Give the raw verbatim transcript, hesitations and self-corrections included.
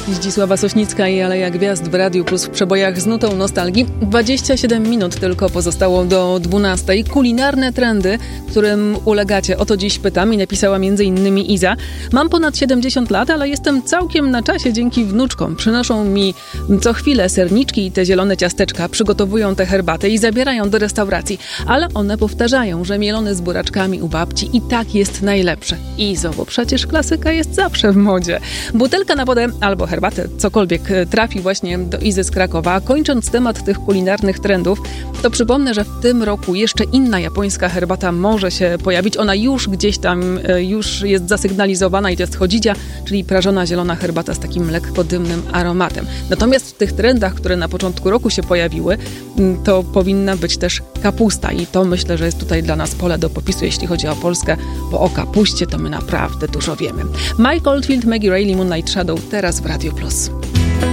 Zdzisława Sośnicka i Aleja Gwiazd w Radiu Plus w przebojach z nutą nostalgii. dwadzieścia siedem minut tylko pozostało do dwunastej. Kulinarne trendy, którym ulegacie. O to dziś pytam i napisała między innymi Iza. Mam ponad siedemdziesiąt lat, ale jestem całkiem na czasie dzięki wnuczkom. Przynoszą mi co chwilę serniczki i te zielone ciasteczka, przygotowują tę herbatę i zabierają do restauracji. Ale one powtarzają, że mielone z buraczkami u babci i tak jest najlepsze. Izo, bo przecież klasyka jest zawsze w modzie. Butelka na wodę albo herbatę, cokolwiek trafi właśnie do Izy z Krakowa. A kończąc temat tych kulinarnych trendów, to przypomnę, że w tym roku jeszcze inna japońska herbata może się pojawić. Ona już gdzieś tam już jest zasygnalizowana i to jest chodzidzia, czyli prażona zielona herbata z takim lekko dymnym aromatem. Natomiast w tych trendach, które na początku roku się pojawiły, to powinna być też kapusta i to myślę, że jest tutaj dla nas pole do popisu, jeśli chodzi o Polskę, bo o kapuście to my naprawdę dużo wiemy. Mike Oldfield, Maggie Reilly, Moonlight Shadow, teraz w Radio Plus.